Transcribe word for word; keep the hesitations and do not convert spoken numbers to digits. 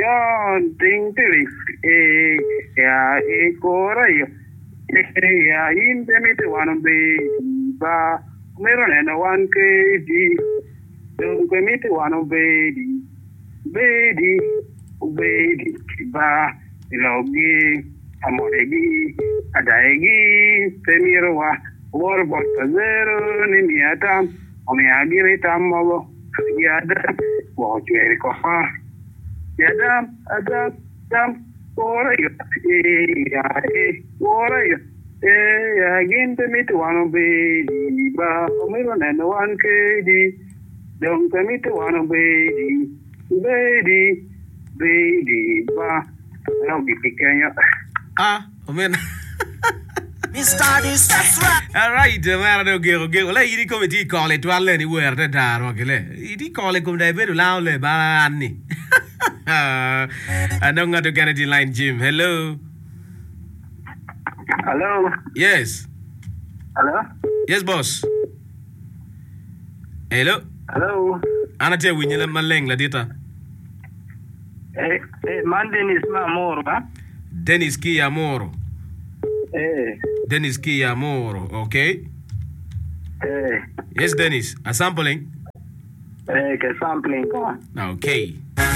Yon ting tirik e ya e kora yo. Ya inde mite wanu be ba mero nena wan ke di. Dung ke mite wanu be di. Be di be di ba ilogi amoregi adaegi temirwa war bot zero ni miatam omi agire tammo yada wo jeri ko ha yada ada tam ora yo ya e ora yo e ya ginte mit wano be ba omi no neno wan ke di dong ke mit wano be di be di be di ba no bi pikanya ah omen Mister This, that's right. all right man no gero gero le iri come ti call it walle ni wer da daro ke le iri call it come dai bedu lao le ba anni I don't got to get it in line Jim. Hello. Hello. Yes. Hello. Yes boss. Hello. Hello. Ana te winyele maleng la dita. Eh, eh, man Dennis Mamoro, huh? Dennis Kiyamoro. Eh, Dennis Kiyamoro, okay? eh, Yes, Dennis. A sampling? eh, che sampling, huh? Okay.